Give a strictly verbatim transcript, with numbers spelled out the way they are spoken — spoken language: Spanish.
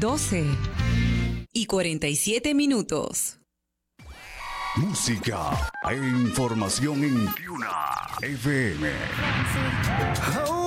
doce y cuarenta y siete minutos. Música e información en Piuna F M.